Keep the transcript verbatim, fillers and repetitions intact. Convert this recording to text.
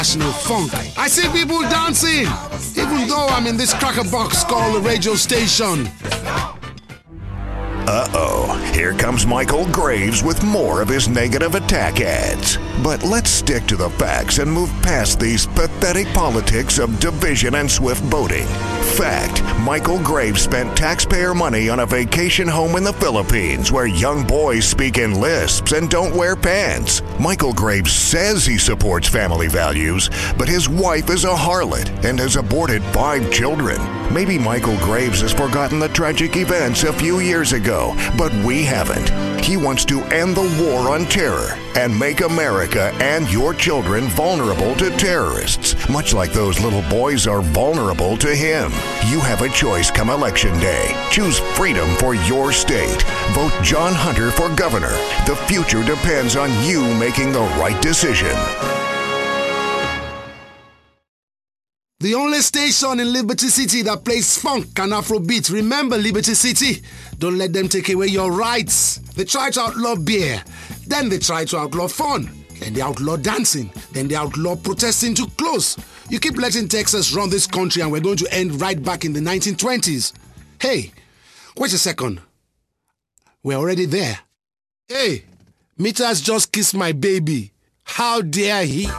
national funk. I see people dancing, even though I'm in this cracker box called a radio station. Uh-oh, here comes Michael Graves with more of his negative attack ads. But let's stick to the facts and move past these pathetic politics of division and swift boating. Fact, Michael Graves spent taxpayer money on a vacation home in the Philippines where young boys speak in lisps and don't wear pants. Michael Graves says he supports family values, but his wife is a harlot and has aborted five children. Maybe Michael Graves has forgotten the tragic events a few years ago, but we haven't. He wants to end the war on terror and make America and your children vulnerable to terrorists, much like those little boys are vulnerable to him. You have a choice come Election Day. Choose freedom for your state. Vote John Hunter for governor. The future depends on you making the right decision. The only station in Liberty City that plays funk and Afrobeat. Remember Liberty City. Don't let them take away your rights. They try to outlaw beer. Then they try to outlaw fun. Then they outlaw dancing. Then they outlaw protesting too close. You keep letting Texas run this country and we're going to end right back in the nineteen twenties. Hey, wait a second. We're already there. Hey, Meters just kissed my baby. How dare he?